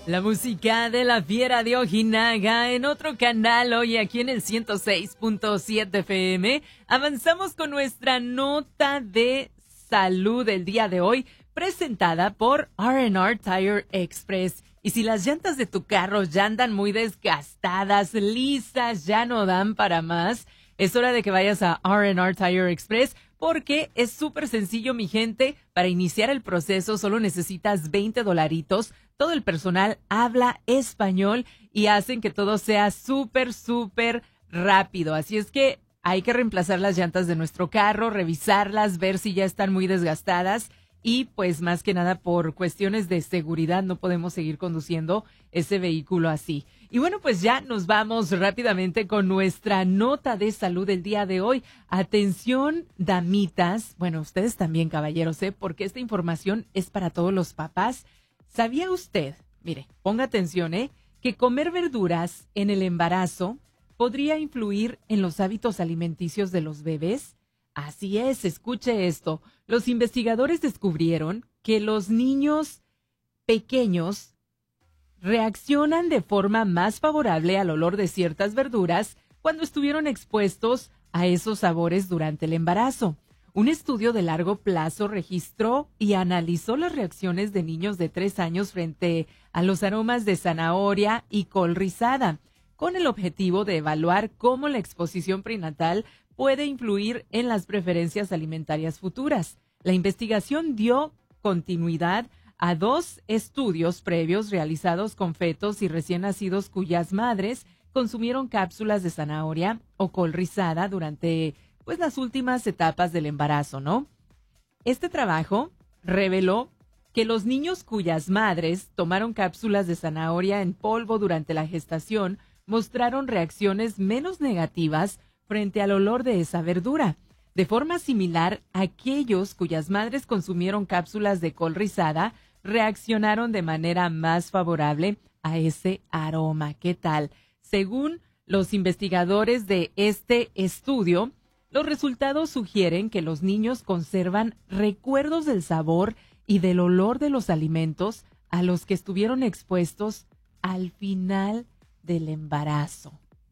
La música de la Fiera de Ojinaga en otro canal, hoy aquí en el 106.7 FM. Avanzamos con nuestra nota de salud del día de hoy, presentada por R&R Tire Express. Y si las llantas de tu carro ya andan muy desgastadas, lisas, ya no dan para más, es hora de que vayas a R&R Tire Express, porque es súper sencillo, mi gente. Para iniciar el proceso solo necesitas $20. Todo el personal habla español y hacen que todo sea súper rápido. Así es que hay que reemplazar las llantas de nuestro carro, revisarlas, ver si ya están muy desgastadas. Y pues más que nada por cuestiones de seguridad no podemos seguir conduciendo ese vehículo así. Y bueno, pues ya nos vamos rápidamente con nuestra nota de salud del día de hoy. Atención, damitas, bueno, ustedes también, caballeros, porque esta información es para todos los papás. ¿Sabía usted, mire, ponga atención, que comer verduras en el embarazo podría influir en los hábitos alimenticios de los bebés? Así es, escuche esto. Los investigadores descubrieron que los niños pequeños reaccionan de forma más favorable al olor de ciertas verduras cuando estuvieron expuestos a esos sabores durante el embarazo. Un estudio de largo plazo registró y analizó las reacciones de niños de 3 años frente a los aromas de zanahoria y col rizada, con el objetivo de evaluar cómo la exposición prenatal puede influir en las preferencias alimentarias futuras. La investigación dio continuidad a 2 estudios previos realizados con fetos y recién nacidos cuyas madres consumieron cápsulas de zanahoria o col rizada durante las últimas etapas del embarazo, ¿no? Este trabajo reveló que los niños cuyas madres tomaron cápsulas de zanahoria en polvo durante la gestación mostraron reacciones menos negativas frente al olor de esa verdura. De forma similar, aquellos cuyas madres consumieron cápsulas de col rizada reaccionaron de manera más favorable a ese aroma. ¿Qué tal? Según los investigadores de este estudio, los resultados sugieren que los niños conservan recuerdos del sabor y del olor de los alimentos a los que estuvieron expuestos al final del embarazo.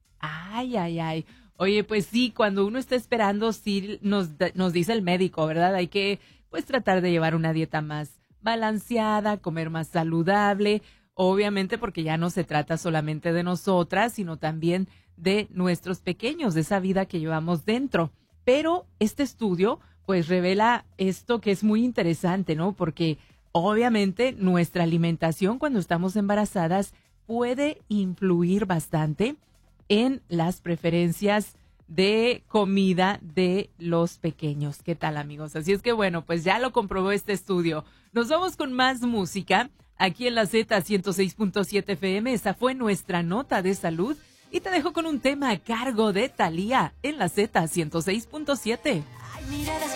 Ay. Oye, pues sí, cuando uno está esperando, sí nos dice el médico, ¿verdad? Hay que, tratar de llevar una dieta más balanceada, comer más saludable, obviamente porque ya no se trata solamente de nosotras, sino también de nuestros pequeños, de esa vida que llevamos dentro. Pero este estudio, revela esto que es muy interesante, ¿no? Porque obviamente nuestra alimentación cuando estamos embarazadas puede influir bastante en las preferencias de comida de los pequeños. ¿Qué tal, amigos? Así es que ya lo comprobó este estudio. Nos vamos con más música aquí en la Z 106.7 FM. Esa fue nuestra nota de salud y te dejo con un tema a cargo de Thalía en la Z 106.7.